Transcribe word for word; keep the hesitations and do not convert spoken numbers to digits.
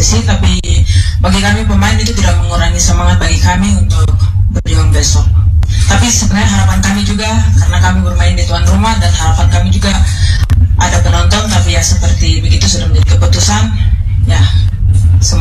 sesi, tapi bagi kami pemain itu tidak mengurangi semangat bagi kami untuk berjuang besok. Tapi sebenarnya harapan kami juga, karena kami bermain di tuan rumah, dan harapan kami juga